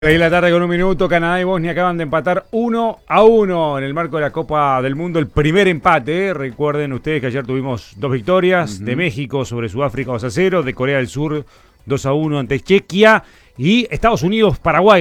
6 de la tarde con un minuto, Canadá y Bosnia acaban de empatar 1-1 en el marco de la Copa del Mundo, el primer empate, ¿eh? Recuerden ustedes que ayer tuvimos 2 victorias, de México sobre Sudáfrica 2-0, de Corea del Sur 2-1 ante Chequia y Estados Unidos-Paraguay.